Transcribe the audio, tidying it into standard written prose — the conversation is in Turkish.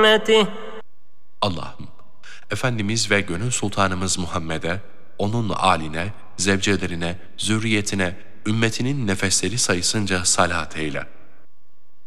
أمته. Allah'ım, Efendimiz ve gönül sultanımız Muhammed'e, onun âline, zevcelerine, zürriyetine, ümmetinin nefesleri sayısınca salat eyle.